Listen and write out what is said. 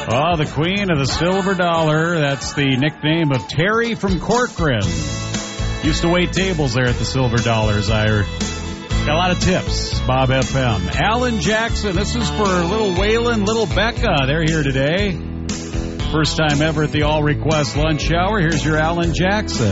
Oh, the queen of the silver dollar. That's the nickname of Terry from Corcoran. Used to wait tables there at the Silver Dollars. I got a lot of tips. Bob FM. Alan Jackson. This is for little Waylon, little Becca. They're here today. First time ever at the All Request Lunch Hour. Here's your Alan Jackson.